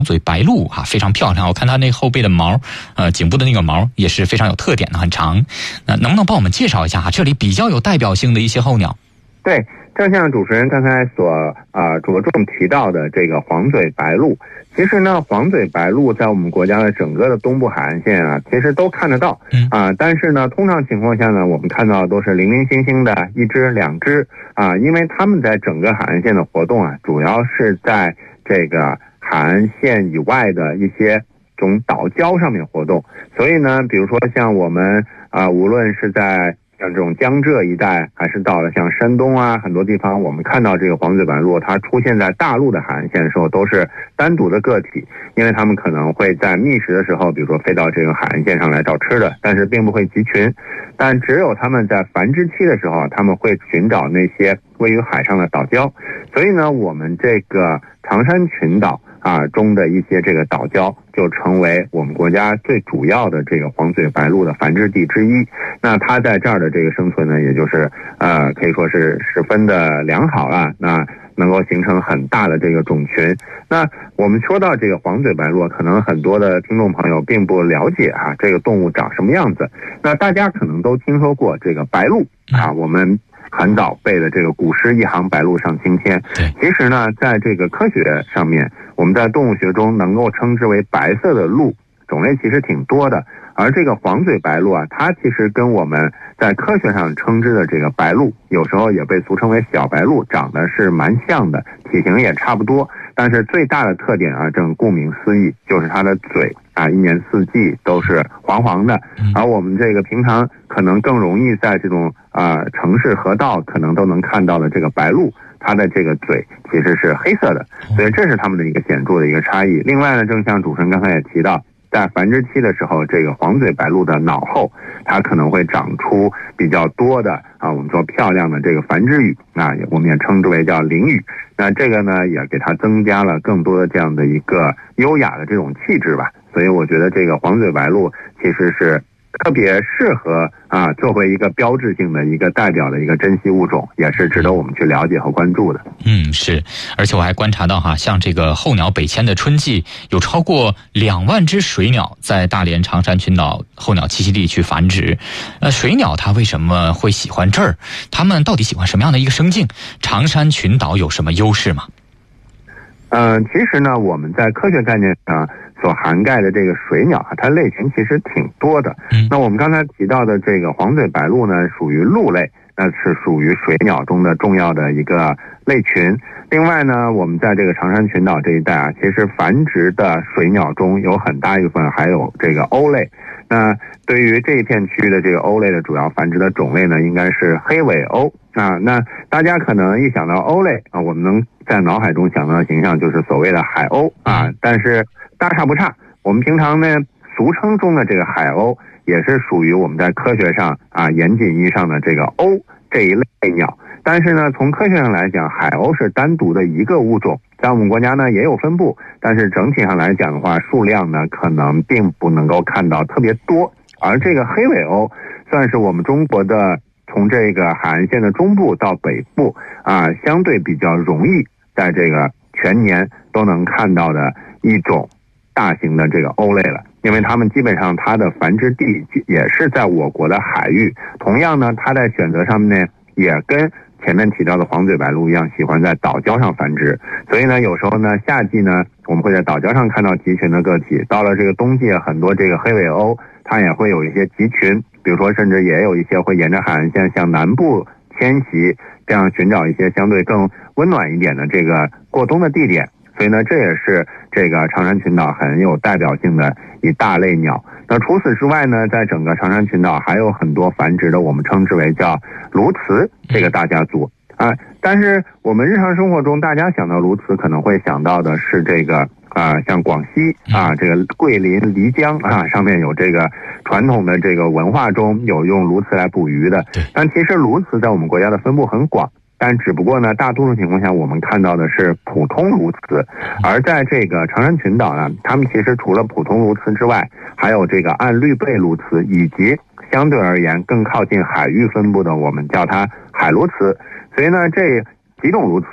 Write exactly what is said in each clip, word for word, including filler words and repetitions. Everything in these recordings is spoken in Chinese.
嘴白鹭啊，非常漂亮。我看它那后背的毛，呃，颈部的那个毛也是非常有特点的，很长。那、呃、能不能帮我们介绍一下啊？这里比较有代表性的一些候鸟？ 对，正像主持人刚才所啊、呃、着重提到的这个黄嘴白鹭，其实呢，黄嘴白鹭在我们国家的整个的东部海岸线啊，其实都看得到啊、呃。但是呢，通常情况下呢，我们看到都是零零星星的一只两只啊，因为它们在整个海岸线的活动啊，主要是在这个海岸线以外的一些种岛礁上面活动，所以呢，比如说像我们啊、呃，无论是在像这种江浙一带，还是到了像山东啊很多地方，我们看到这个黄嘴白鹭，它出现在大陆的海岸线的时候，都是单独的个体，因为它们可能会在觅食的时候，比如说飞到这个海岸线上来找吃的，但是并不会集群。但只有它们在繁殖期的时候，它们会寻找那些位于海上的岛礁，所以呢，我们这个长山群岛啊中的一些这个岛礁就成为我们国家最主要的这个黄嘴白鹭的繁殖地之一。那它在这儿的这个生存呢，也就是呃可以说是十分的良好了，那能够形成很大的这个种群。那我们说到这个黄嘴白鹭，可能很多的听众朋友并不了解啊这个动物长什么样子。那大家可能都听说过这个白鹭啊，我们很早背的这个古诗一行白鹭上青天。其实呢，在这个科学上面，我们在动物学中能够称之为白色的鹭种类其实挺多的，而这个黄嘴白鹭啊，它其实跟我们在科学上称之的这个白鹭，有时候也被俗称为小白鹭，长得是蛮像的，体型也差不多。但是最大的特点啊，正顾名思义，就是它的嘴啊，一年四季都是黄黄的。而我们这个平常可能更容易在这种啊、呃、城市河道可能都能看到的这个白鹭，它的这个嘴其实是黑色的，所以这是它们的一个显著的一个差异。另外呢，正像主持人刚才也提到，在繁殖期的时候，这个黄嘴白鹭的脑后，它可能会长出比较多的啊，我们说漂亮的这个繁殖羽啊，我们也称之为叫翎羽。那这个呢，也给它增加了更多的这样的一个优雅的这种气质吧。所以我觉得这个黄嘴白鹭其实是特别适合啊，作为一个标志性的一个代表的一个珍稀物种，也是值得我们去了解和关注的。 嗯，是，而且我还观察到哈，像这个候鸟北迁的春季，有超过两万只水鸟在大连长山群岛候鸟栖息地去繁殖。呃，水鸟它为什么会喜欢这儿？它们到底喜欢什么样的一个生境？长山群岛有什么优势吗？ 嗯、呃，其实呢，我们在科学概念上所涵盖的这个水鸟啊，它类群其实挺多的。嗯，那我们刚才提到的这个黄嘴白鹭呢，属于鹭类，那是属于水鸟中的重要的一个类群。另外呢，我们在这个长山群岛这一带啊，其实繁殖的水鸟中有很大一部分还有这个鸥类。那对于这一片区域的这个鸥类的主要繁殖的种类呢，应该是黑尾鸥啊。那大家可能一想到鸥类啊，我们能在脑海中想到的形象就是所谓的海鸥啊，但是大差不差。我们平常呢俗称中的这个海鸥，也是属于我们在科学上啊严谨意义上的这个鸥这一类鸟。但是呢，从科学上来讲，海鸥是单独的一个物种，在我们国家呢也有分布，但是整体上来讲的话，数量呢可能并不能够看到特别多。而这个黑尾鸥算是我们中国的从这个海岸线的中部到北部啊，相对比较容易在这个全年都能看到的一种大型的这个鸥类了。因为它们基本上它的繁殖地也是在我国的海域，同样呢，它在选择上面呢也跟前面提到的黄嘴白鹭一样，喜欢在岛礁上繁殖。所以呢，有时候呢，夏季呢，我们会在岛礁上看到集群的个体。到了这个冬季，很多这个黑尾鸥，它也会有一些集群，比如说甚至也有一些会沿着海岸线向南部迁徙，这样寻找一些相对更温暖一点的这个过冬的地点。所以呢，这也是这个长山群岛很有代表性的一大类鸟。那除此之外呢，在整个长山群岛还有很多繁殖的，我们称之为叫鸬鹚这个大家族啊。但是我们日常生活中，大家想到鸬鹚，可能会想到的是这个啊，像广西啊，这个桂林漓江啊，上面有这个传统的这个文化中有用鸬鹚来捕鱼的。但其实鸬鹚在我们国家的分布很广。但只不过呢，大多数情况下我们看到的是普通鸬鹚，而在这个长山群岛呢，他们其实除了普通鸬鹚之外，还有这个暗绿背鸬鹚，以及相对而言更靠近海域分布的，我们叫它海鸬鹚。所以呢，这几种鸬鹚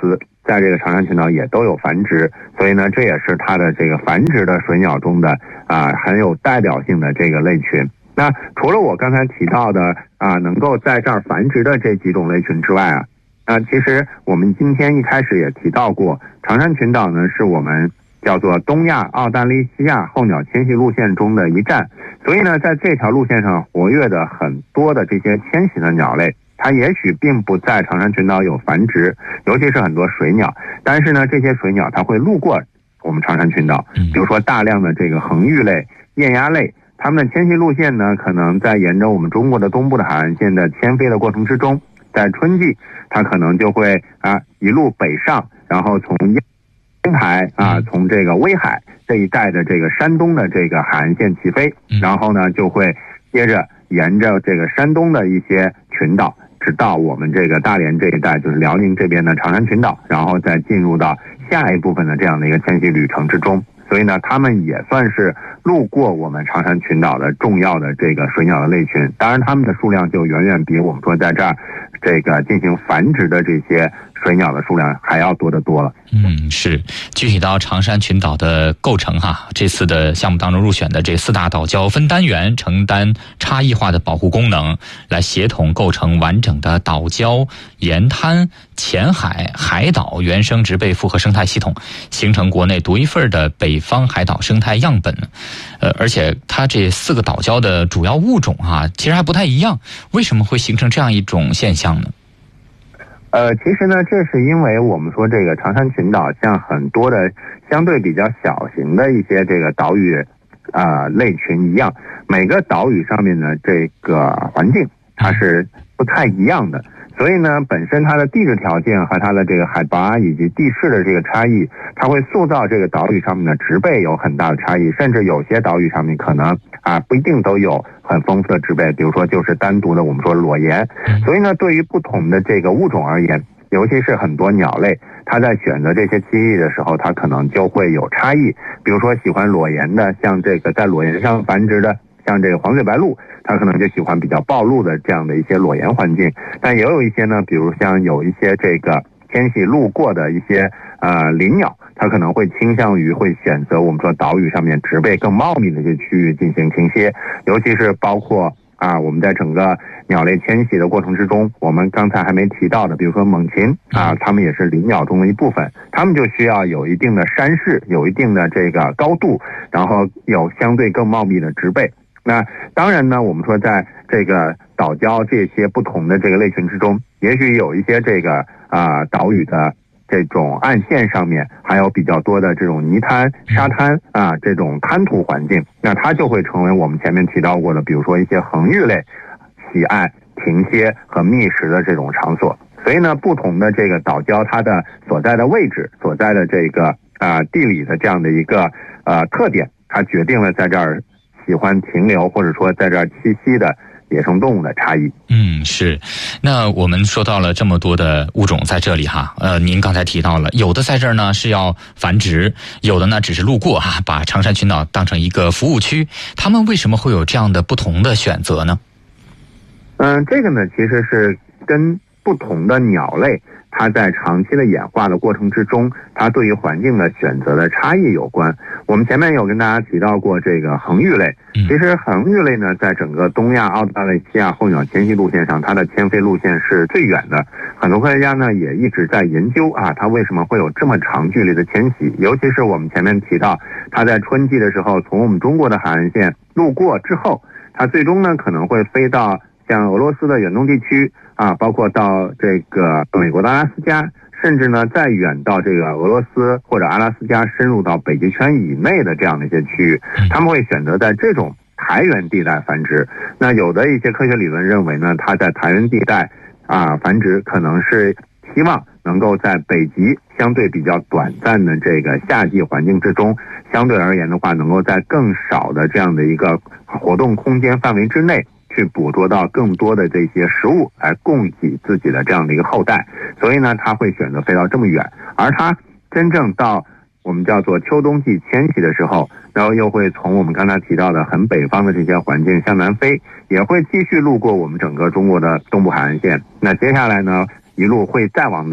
在这个长山群岛也都有繁殖，所以呢，这也是它的这个繁殖的水鸟中的啊很有代表性的这个类群。那除了我刚才提到的啊能够在这儿繁殖的这几种类群之外啊，啊其实我们今天一开始也提到过，长山群岛呢是我们叫做东亚澳大利西亚候鸟迁徙路线中的一站，所以呢，在这条路线上活跃的很多的这些迁徙的鸟类，它也许并不在长山群岛有繁殖，尤其是很多水鸟，但是呢，这些水鸟它会路过我们长山群岛，比如说大量的这个恒鹬类、雁鸭类，它们的迁徙路线呢，可能在沿着我们中国的东部的海岸线的迁飞的过程之中，在春季，它可能就会啊一路北上，然后从烟台啊，从这个威海这一带的这个山东的这个海岸线起飞，然后呢，就会接着沿着这个山东的一些群岛，直到我们这个大连这一带，就是辽宁这边的长山群岛，然后再进入到下一部分的这样的一个迁徙旅程之中。所以呢，它们也算是路过我们长山群岛的重要的这个水鸟的类群。当然，它们的数量就远远比我们说在这儿这个进行繁殖的这些水鸟的数量还要多得多了。 嗯，是。具体到长山群岛的构成哈，这次的项目当中入选的这四大岛礁分单元，承担差异化的保护功能，来协同构成完整的岛礁、沿滩、浅海、海岛原生植被复合生态系统，形成国内独一份的北方海岛生态样本。呃，而且它这四个岛礁的主要物种啊，其实还不太一样。为什么会形成这样一种现象呢？ 呃，其实呢，这是因为我们说这个长山群岛像很多的相对比较小型的一些这个岛屿啊、呃、类群一样，每个岛屿上面呢这个环境它是不太一样的，所以呢，本身它的地质条件和它的这个海拔以及地势的这个差异，它会塑造这个岛屿上面的植被有很大的差异，甚至有些岛屿上面可能啊不一定都有很丰富的植被，比如说就是单独的我们说裸岩。所以呢，对于不同的这个物种而言，尤其是很多鸟类，它在选择这些栖地的时候，它可能就会有差异。比如说喜欢裸岩的，像这个在裸岩上繁殖的，像这个黄嘴白鹭，它可能就喜欢比较暴露的这样的一些裸岩环境。但也有一些呢，比如像有一些这个迁徙路过的一些呃林鸟，它可能会倾向于会选择我们说岛屿上面植被更茂密的这些区域进行停歇，尤其是包括啊我们在整个鸟类迁徙的过程之中，我们刚才还没提到的，比如说猛禽啊，它们也是林鸟中的一部分，它们就需要有一定的山势，有一定的这个高度，然后有相对更茂密的植被。那当然呢，我们说在这个岛礁这些不同的这个类群之中，也许有一些这个啊、呃、岛屿的这种岸线上面还有比较多的这种泥滩、沙滩啊这种滩涂环境，那它就会成为我们前面提到过的，比如说一些恒鹬类喜爱停歇和觅食的这种场所。所以呢，不同的这个岛礁它的所在的位置、所在的这个啊、呃、地理的这样的一个呃特点，它决定了在这儿喜欢停留或者说在这儿栖息的野生动物的差异。 嗯，是。那我们说到了这么多的物种在这里哈，呃，您刚才提到了，有的在这儿呢是要繁殖，有的呢只是路过哈，把长山群岛当成一个服务区，他们为什么会有这样的不同的选择呢？ 嗯，这个呢其实是跟不同的鸟类它在长期的演化的过程之中，它对于环境的选择的差异有关。我们前面有跟大家提到过这个恒鹬类，其实恒鹬类呢，在整个东亚、澳大利西亚候鸟迁徙路线上，它的迁飞路线是最远的。很多科学家呢也一直在研究啊，它为什么会有这么长距离的迁徙？尤其是我们前面提到，它在春季的时候从我们中国的海岸线路过之后，它最终呢可能会飞到像俄罗斯的远东地区啊，包括到这个美国的阿拉斯加，甚至呢再远到这个俄罗斯或者阿拉斯加，深入到北极圈以内的这样的一些区域，他们会选择在这种台原地带繁殖。那有的一些科学理论认为呢，它在台原地带啊繁殖，可能是希望能够在北极相对比较短暂的这个夏季环境之中，相对而言的话，能够在更少的这样的一个活动空间范围之内，去捕捉到更多的这些食物来供给自己的这样的一个后代，所以呢，他会选择飞到这么远。而他真正到我们叫做秋冬季迁徙的时候，然后又会从我们刚才提到的很北方的这些环境向南飞，也会继续路过我们整个中国的东部海岸线。那接下来呢，一路会再往南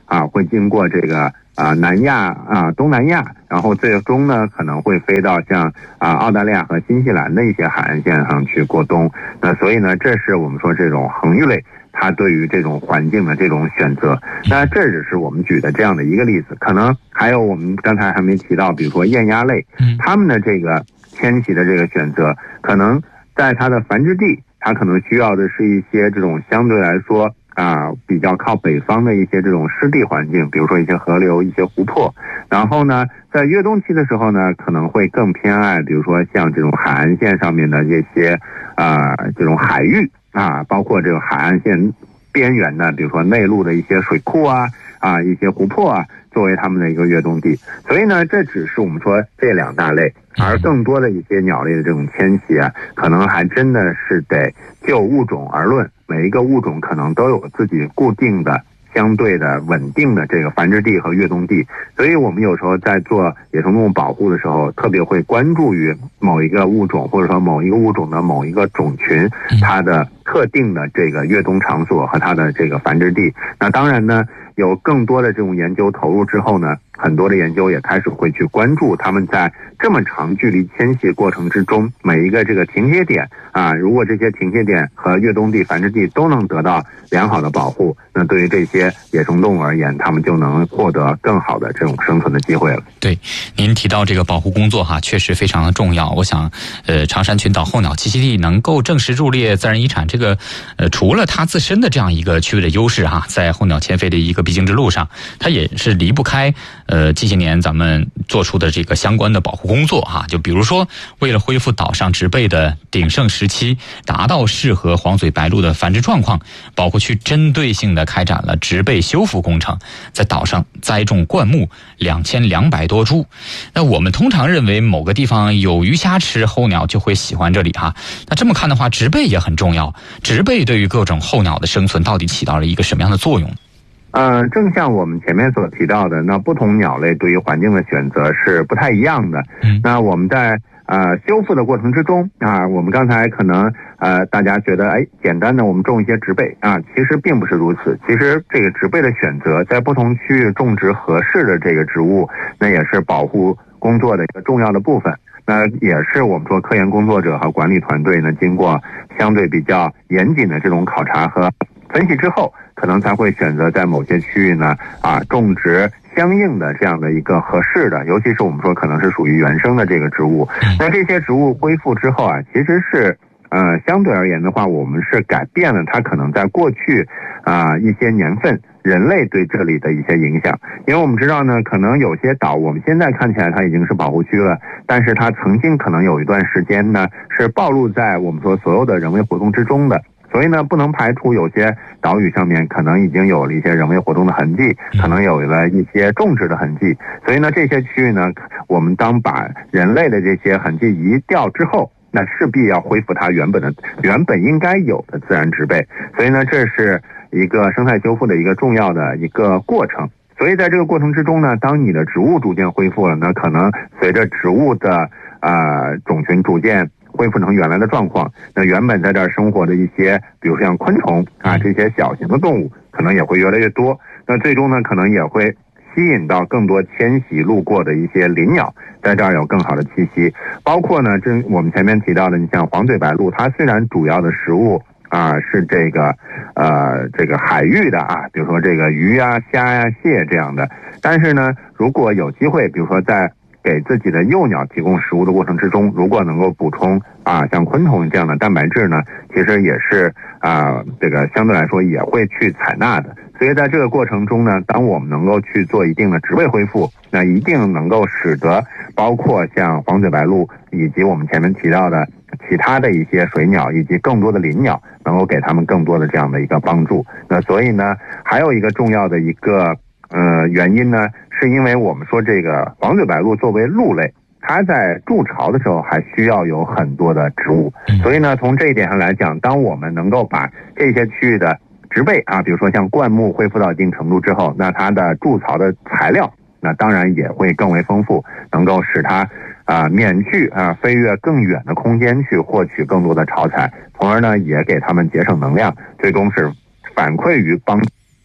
啊会经过这个啊南亚啊东南亚，然后最终呢可能会飞到像啊澳大利亚和新西兰的一些海岸线上去过冬。那所以呢，这是我们说这种恒玉类它对于这种环境的这种选择。那这只是我们举的这样的一个例子，可能还有我们刚才还没提到，比如说雁鸭类，它们的这个迁徙的这个选择，可能在它的繁殖地，它可能需要的是一些这种相对来说啊比较靠北方的一些这种湿地环境，比如说一些河流、一些湖泊。然后呢，在越冬期的时候呢，可能会更偏爱，比如说像这种海岸线上面的这些啊这种海域啊，包括这个海岸线边缘的，比如说内陆的一些水库啊啊一些湖泊啊，作为他们的一个越冬地。所以呢，这只是我们说这两大类，而更多的一些鸟类的这种迁徙啊，可能还真的是得就物种而论，每一个物种可能都有自己固定的相对的稳定的这个繁殖地和越冬地。所以我们有时候在做野生动物保护的时候，特别会关注于某一个物种，或者说某一个物种的某一个种群，它的特定的这个越冬场所和它的这个繁殖地。那当然呢，有更多的这种研究投入之后呢，很多的研究也开始会去关注他们在这么长距离迁徙过程之中，每一个这个停歇点啊，如果这些停歇点和越冬地、繁殖地都能得到良好的保护，那对于这些野生动物而言，他们就能获得更好的这种生存的机会了。 对，您提到这个保护工作哈，确实非常的重要。我想，呃，长山群岛候鸟栖息地能够正式入列自然遗产，这个呃，除了它自身的这样一个区域的优势哈，在候鸟迁飞的一个必经之路上，它也是离不开呃近些年咱们做出的这个相关的保护工作哈。就比如说，为了恢复岛上植被的鼎盛时期，达到适合黄嘴白鹭的繁殖状况，保护区针对性的开展了植被修复工程，在岛上栽种灌木两千两百多株。那我们通常认为某个地方有鱼虾吃，候鸟就会喜欢这里哈。那这么看的话，植被也很重要。植被对于各种候鸟的生存到底起到了一个什么样的作用？ 呃，正像我们前面所提到的，那不同鸟类对于环境的选择是不太一样的。嗯，那我们在呃修复的过程之中啊，我们刚才可能呃大家觉得哎简单的我们种一些植被啊，其实并不是如此。其实这个植被的选择，在不同区域种植合适的这个植物，那也是保护工作的一个重要的部分。那也是我们说科研工作者和管理团队呢，经过相对比较严谨的这种考察和分析之后，可能才会选择在某些区域呢啊种植相应的这样的一个合适的，尤其是我们说可能是属于原生的这个植物。那这些植物恢复之后啊，其实是呃相对而言的话，我们是改变了它可能在过去啊一些年份人类对这里的一些影响。因为我们知道呢，可能有些岛我们现在看起来它已经是保护区了，但是它曾经可能有一段时间呢是暴露在我们说所有的人为活动之中的。所以呢，不能排除有些岛屿上面可能已经有了一些人为活动的痕迹，可能有了一些种植的痕迹。所以呢，这些区域呢，我们当把人类的这些痕迹移掉之后，那势必要恢复它原本的原本应该有的自然植被。所以呢，这是一个生态修复的一个重要的一个过程。所以在这个过程之中呢，当你的植物逐渐恢复了，那可能随着植物的呃种群逐渐恢复成原来的状况，那原本在这儿生活的一些，比如像昆虫啊这些小型的动物，可能也会越来越多。那最终呢，可能也会吸引到更多迁徙路过的一些林鸟，在这儿有更好的栖息。包括呢，这我们前面提到的，你像黄嘴白鹭，它虽然主要的食物啊是这个呃这个海域的啊，比如说这个鱼啊、虾呀、蟹这样的，但是呢，如果有机会，比如说在给自己的幼鸟提供食物的过程之中，如果能够补充啊像昆虫这样的蛋白质呢，其实也是啊这个相对来说也会去采纳的。所以在这个过程中呢，当我们能够去做一定的植被恢复，那一定能够使得包括像黄嘴白鹭以及我们前面提到的其他的一些水鸟以及更多的林鸟，能够给他们更多的这样的一个帮助。那所以呢，还有一个重要的一个呃原因呢，是因为我们说这个黄嘴白鹭作为陆类，它在筑巢的时候还需要有很多的植物，所以呢，从这一点上来讲，当我们能够把这些区域的植被啊，比如说像灌木恢复到一定程度之后，那它的筑巢的材料，那当然也会更为丰富，能够使它啊免去啊飞越更远的空间去获取更多的巢材，从而呢也给它们节省能量，最终是反馈于帮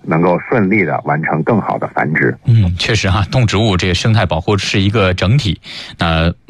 能够顺利的完成更好的繁殖。 嗯，确实哈，动植物这个生态保护是一个整体，那。